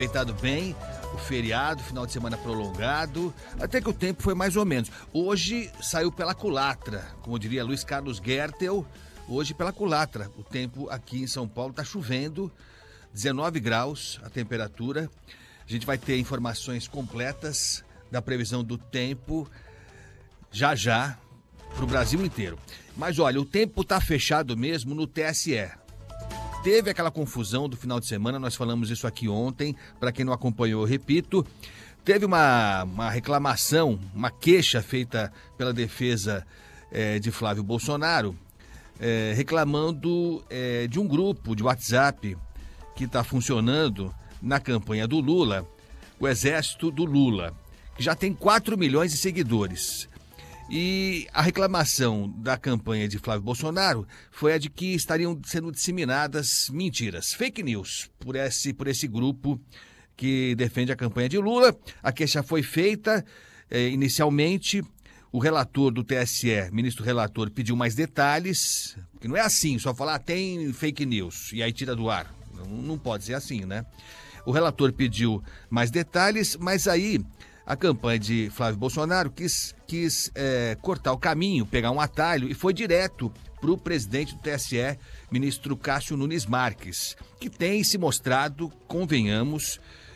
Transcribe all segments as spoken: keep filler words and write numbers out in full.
Aproveitado bem o feriado, final de semana prolongado, até que o tempo foi mais ou menos. Hoje saiu pela culatra, como diria Luiz Carlos Gertel, hoje pela culatra. O tempo aqui em São Paulo está chovendo, dezenove graus a temperatura. A gente vai ter informações completas da previsão do tempo já já para o Brasil inteiro. Mas olha, o tempo está fechado mesmo no T S E. Teve aquela confusão do final de semana, nós falamos isso aqui ontem, para quem não acompanhou, eu repito. Teve uma, uma reclamação, uma queixa feita pela defesa eh, de Flávio Bolsonaro, eh, reclamando eh, de um grupo de WhatsApp que está funcionando na campanha do Lula, o Exército do Lula, que já tem quatro milhões de seguidores. E a reclamação da campanha de Flávio Bolsonaro foi a de que estariam sendo disseminadas mentiras, fake news, por esse, por esse grupo que defende a campanha de Lula. A queixa foi feita eh, inicialmente. O relator do T S E, ministro relator, pediu mais detalhes, porque não é assim, só falar ah, tem fake news e aí tira do ar. Não, não pode ser assim, né? O relator pediu mais detalhes, mas aí a campanha de Flávio Bolsonaro quis, quis é, cortar o caminho, pegar um atalho e foi direto para o presidente do T S E, ministro Cássio Nunes Marques, que tem se mostrado, convenhamos,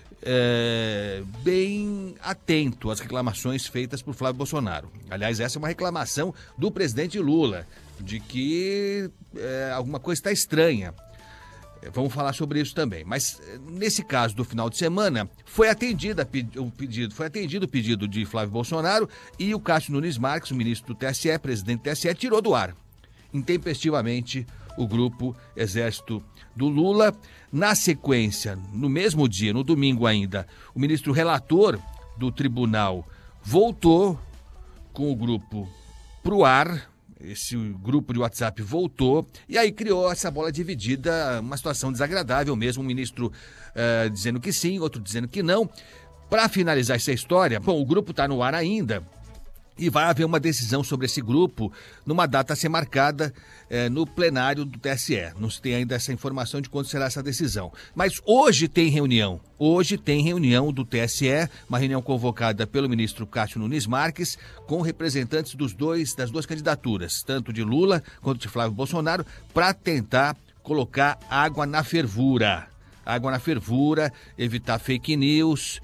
é, bem atento às reclamações feitas por Flávio Bolsonaro. Aliás, essa é uma reclamação do presidente Lula, de que é, alguma coisa está estranha. Vamos falar sobre isso também. Mas nesse caso do final de semana, foi atendida o pedido, foi atendido o pedido de Flávio Bolsonaro e o Cássio Nunes Marques, o ministro do T S E, presidente do T S E, tirou do ar intempestivamente o grupo Exército do Lula. Na sequência, no mesmo dia, no domingo ainda, o ministro relator do tribunal voltou com o grupo pro ar. Esse grupo de WhatsApp voltou e aí criou essa bola dividida, uma situação desagradável mesmo, um ministro uh, dizendo que sim, outro dizendo que não. Para finalizar essa história, bom, o grupo está no ar ainda e vai haver uma decisão sobre esse grupo numa data a ser marcada eh, no plenário do T S E. Não se tem ainda essa informação de quando será essa decisão. Mas hoje tem reunião, hoje tem reunião do T S E, uma reunião convocada pelo ministro Cássio Nunes Marques, com representantes dos dois, das duas candidaturas, tanto de Lula quanto de Flávio Bolsonaro, para tentar colocar água na fervura. Água na fervura, evitar fake news.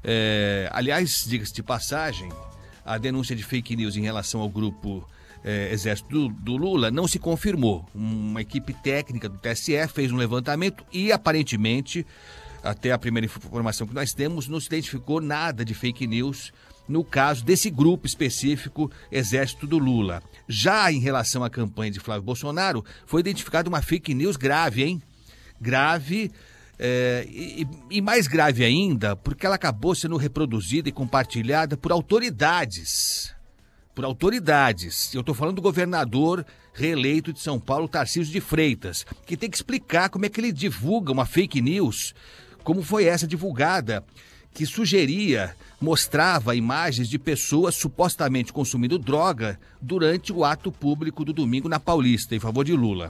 Eh, aliás, diga-se de passagem, a denúncia de fake news em relação ao grupo eh, Exército do, do Lula não se confirmou. Uma equipe técnica do T S E fez um levantamento e, aparentemente, até a primeira informação que nós temos, não se identificou nada de fake news no caso desse grupo específico Exército do Lula. Já em relação à campanha de Flávio Bolsonaro, foi identificada uma fake news grave, hein? Grave. É, e, e mais grave ainda, porque ela acabou sendo reproduzida e compartilhada por autoridades. Por autoridades. Eu estou falando do governador reeleito de São Paulo, Tarcísio de Freitas, que tem que explicar como é que ele divulga uma fake news, como foi essa divulgada, que sugeria, mostrava imagens de pessoas supostamente consumindo droga durante o ato público do domingo na Paulista, em favor de Lula.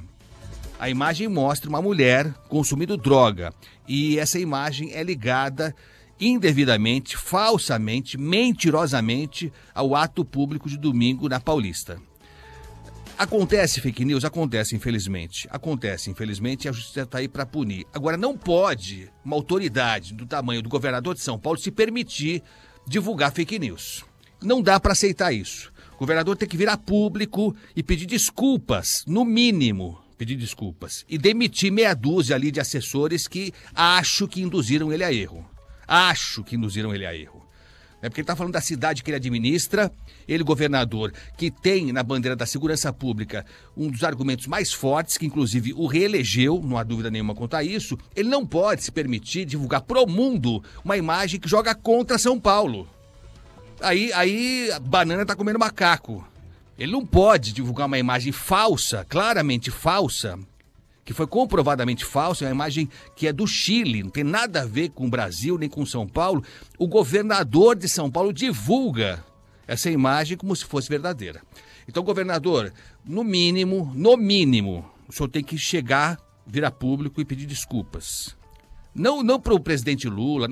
A imagem mostra uma mulher consumindo droga e essa imagem é ligada indevidamente, falsamente, mentirosamente ao ato público de domingo na Paulista. Acontece fake news? Acontece, infelizmente. Acontece, infelizmente, e a justiça está aí para punir. Agora, não pode uma autoridade do tamanho do governador de São Paulo se permitir divulgar fake news. Não dá para aceitar isso. O governador tem que vir a público e pedir desculpas, no mínimo. Pedir desculpas e demitir meia dúzia ali de assessores que acho que induziram ele a erro. Acho que induziram ele a erro. É porque ele está falando da cidade que ele administra, ele, governador, que tem na bandeira da segurança pública um dos argumentos mais fortes, que inclusive o reelegeu, não há dúvida nenhuma quanto a isso. Ele não pode se permitir divulgar pro mundo uma imagem que joga contra São Paulo. Aí, aí a banana está comendo macaco. Ele não pode divulgar uma imagem falsa, claramente falsa, que foi comprovadamente falsa, é uma imagem que é do Chile, não tem nada a ver com o Brasil nem com São Paulo. O governador de São Paulo divulga essa imagem como se fosse verdadeira. Então, governador, no mínimo, no mínimo, o senhor tem que chegar, vir a público e pedir desculpas. Não, não para o presidente Lula, não